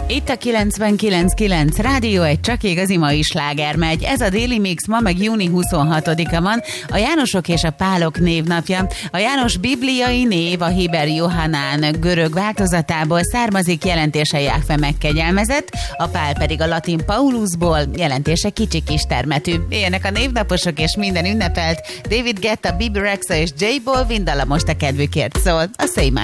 Itt a 99.9 Rádió, egy csak igazi mai sláger megy. Ez a Daily Mix, ma meg júni 26-a van, a Jánosok és a Pálok névnapja. A János bibliai név a Héber Johannán görög változatából származik, jelentése Jáhve megkegyelmezett, a Pál pedig a latin Paulusból, jelentése kicsi kis termetű. Éljenek a névnaposok és minden ünnepelt. David Guetta, Bebe Rexha és J Balvin dala most a kedvükért szól. A Say My